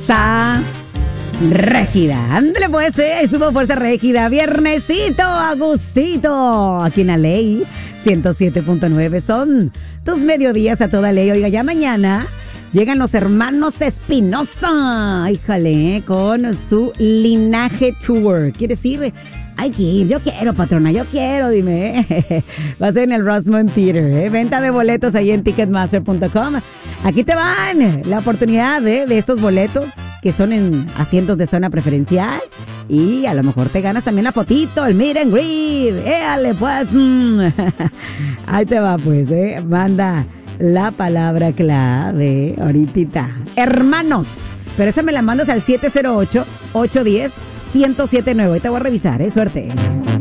Fuerza Régida. Ándale pues, subo Fuerza Régida. Viernesito, Agustito. Aquí en la ley 107.9 son tus mediodías a toda ley. Oiga, ya mañana llegan los hermanos Espinosa. Híjale, con su Linaje Tour. ¿Quiere decir? Hay que ir, yo quiero, patrona, yo quiero, dime. Va a ser en el Rosemont Theater, Venta de boletos ahí en Ticketmaster.com. Aquí te van la oportunidad de estos boletos que son en asientos de zona preferencial. Y a lo mejor te ganas también la fotito, el meet and greet. ¡Éale, pues! Ahí te va, pues, Manda la palabra clave ahorita. Hermanos. Pero esa me la mandas al 708-810-1079. Ahorita voy a revisar, suerte.